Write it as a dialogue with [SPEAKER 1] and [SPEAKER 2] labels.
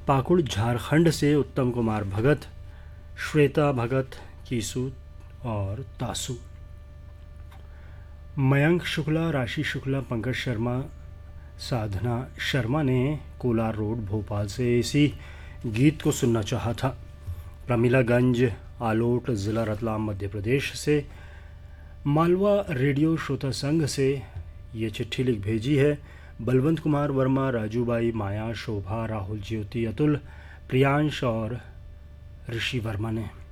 [SPEAKER 1] पाकुड़ झारखंड से उत्तम कुमार भगत, श्वेता भगत, कीसू और तासु। मयंक शुक्ला, राशि शुक्ला, पंकज शर्मा, साधना शर्मा ने कोलार रोड भोपाल से इसी गीत को सुनना चाहा था। प्रमिलागंज आलोट, ज़िला रतलाम, मध्य प्रदेश से मालवा रेडियो श्रोता संघ से ये चिट्ठी लिख भेजी है बलवंत कुमार वर्मा, राजूबाई, माया, शोभा, राहुल, ज्योति, अतुल, प्रियांश और ऋषि वर्मा ने।